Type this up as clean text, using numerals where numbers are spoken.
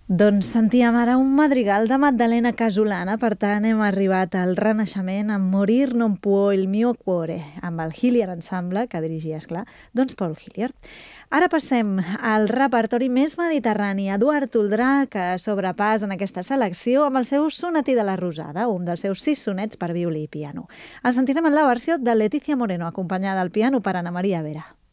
Doncs sentíem ara un madrigal de Maddalena Casolana, per tant hem arribat al Renaixement amb Morir non può il mio cuore, amb el Hillier Ensemble, que dirigia, esclar, doncs Paul Hillier. Ara passem al repertori més mediterrani, Eduard Toldrà, que sobrepàs en aquesta selecció amb el seu Sonetí de la Rosada, un dels seus 6 sonets per violí i piano. El sentirem en la versió de Leticia Moreno, acompanyada al piano per Ana Maria Vera.